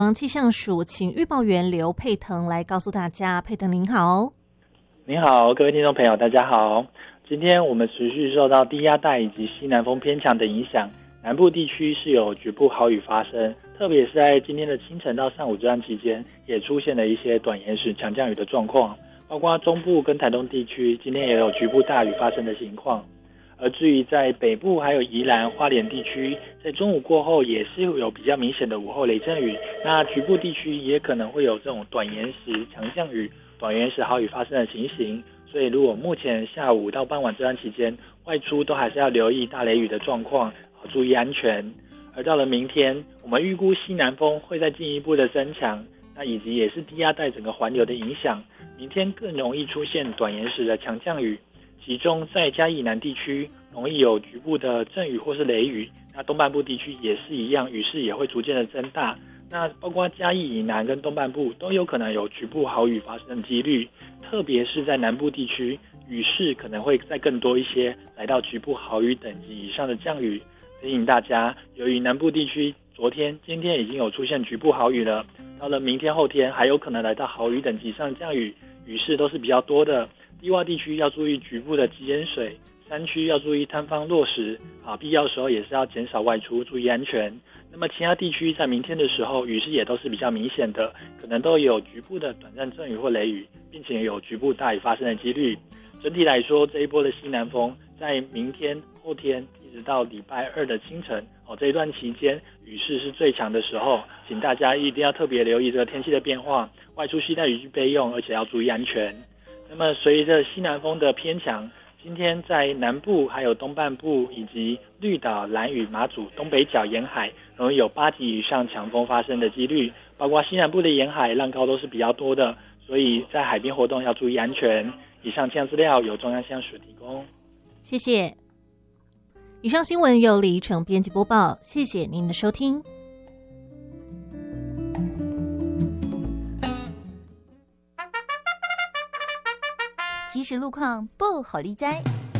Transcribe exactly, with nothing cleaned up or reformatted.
气象署请预报员刘佩腾来告诉大家。佩腾您好。 您好，各位听众朋友大家好。今天我们持续受到低压带以及西南风偏强的影响，南部地区是有局部豪雨发生，特别是在今天的清晨到上午这段期间，也出现了一些短延时强降雨的状况，包括中部跟台东地区今天也有局部大雨发生的情况。而至于在北部还有宜兰花莲地区，在中午过后也是有比较明显的午后雷阵雨，那局部地区也可能会有这种短延时强降雨、短延时豪雨发生的情形。所以如果目前下午到傍晚这段期间外出，都还是要留意大雷雨的状况，注意安全。而到了明天，我们预估西南风会再进一步的增强，那以及也是低压带整个环流的影响，明天更容易出现短延时的强降雨，其中在嘉义南地区容易有局部的阵雨或是雷雨，那东半部地区也是一样，雨势也会逐渐的增大。那包括嘉义以南跟东半部都有可能有局部豪雨发生的几率，特别是在南部地区，雨势可能会再更多一些，来到局部豪雨等级以上的降雨。提醒大家，由于南部地区昨天、今天已经有出现局部豪雨了，到了明天、后天还有可能来到豪雨等级以上的降雨，雨势都是比较多的。低洼地区要注意局部的积淹水，山区要注意坍方落石，啊，必要的时候也是要减少外出，注意安全。那么其他地区在明天的时候，雨势也都是比较明显的，可能都有局部的短暂阵雨或雷雨，并且有局部大雨发生的几率。整体来说，这一波的西南风在明天、后天一直到礼拜二的清晨，哦，这一段期间雨势是最强的时候，请大家一定要特别留意这个天气的变化，外出携带雨具备用，而且要注意安全。那么随着西南风的偏强，今天在南部还有东半部以及绿岛、兰屿、马祖东北角沿海容易有八级以上强风发生的几率，包括西南部的沿海浪高都是比较多的，所以在海边活动要注意安全。以上气象资料由中央气象署提供。 谢谢。以上新闻由李依晨编辑播报，谢谢您的收听。 即时路况不好理解，